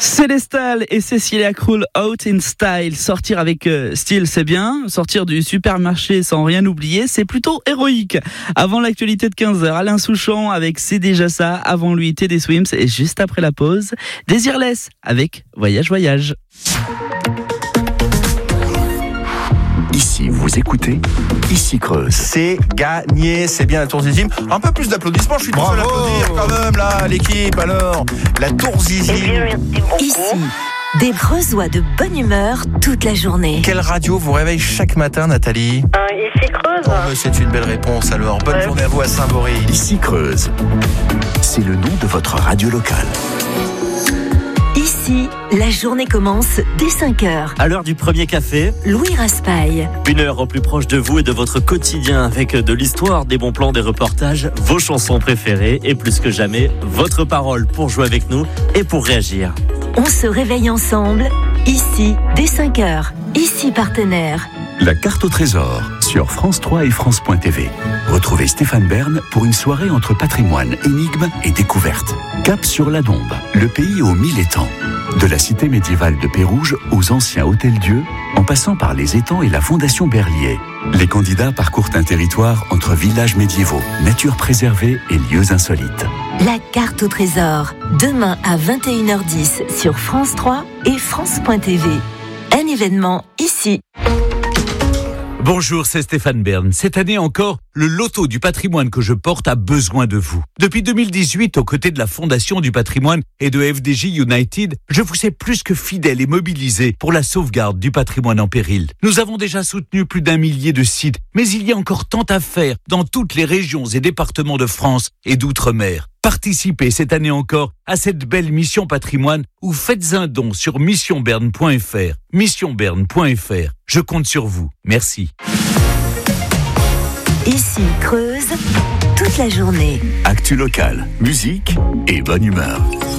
Célestal et Cecilia Krull, Out in Style. Sortir avec style, c'est bien. Sortir du supermarché sans rien oublier, c'est plutôt héroïque. Avant l'actualité de 15h, Alain Souchon avec C'est déjà ça. Avant lui, Teddy Swims. Et juste après la pause, Désirless avec Voyage, Voyage. Ici, vous écoutez, ici Creuse. C'est gagné, c'est bien la Tourzizime. Un peu plus d'applaudissements, je suis tout seul à applaudir quand même là, l'équipe. Alors, la Tourzizime. Ici, des Creusois de bonne humeur toute la journée. Quelle radio vous réveille chaque matin, Nathalie? Ici Creuse. Oh, mais c'est une belle réponse alors. Bonne journée à vous à Saint-Bory. Ici Creuse. C'est le nom de votre radio locale. Ici, la journée commence dès 5h. À l'heure du premier café, Louis Raspail. une heure au plus proche de vous et de votre quotidien avec de l'histoire, des bons plans, des reportages, vos chansons préférées et plus que jamais, votre parole pour jouer avec nous et pour réagir. On se réveille ensemble, ici, dès 5h. Ici, partenaire. La carte au trésor sur France 3 et France.tv. Retrouvez Stéphane Bern pour une soirée entre patrimoine, énigmes et découvertes. Cap sur la Dombe, le pays aux 1000 étangs. De la cité médiévale de Pérouge aux anciens hôtels-dieux, en passant par les étangs et la fondation Berlier. Les candidats parcourent un territoire entre villages médiévaux, nature préservée et lieux insolites. La carte au trésor. Demain à 21h10 sur France 3 et France.tv. Un événement ici. Bonjour, c'est Stéphane Bern. Cette année encore, le loto du patrimoine que je porte a besoin de vous. Depuis 2018, aux côtés de la Fondation du patrimoine et de FDJ United, je vous sais plus que fidèle et mobilisé pour la sauvegarde du patrimoine en péril. Nous avons déjà soutenu plus d'1 millier de sites, mais il y a encore tant à faire dans toutes les régions et départements de France et d'outre-mer. Participez cette année encore à cette belle mission patrimoine ou faites un don sur missionberne.fr. Missionberne.fr. Je compte sur vous. Merci. Ici, Creuse, toute la journée. Actu locale, musique et bonne humeur.